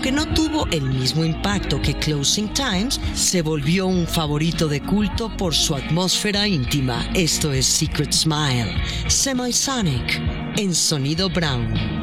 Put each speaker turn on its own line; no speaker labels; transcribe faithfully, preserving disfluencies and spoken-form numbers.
aunque no tuvo el mismo impacto que Closing Times, se volvió un favorito de culto por su atmósfera íntima. Esto es Secret Smile, Semisonic, en Sonido Brown.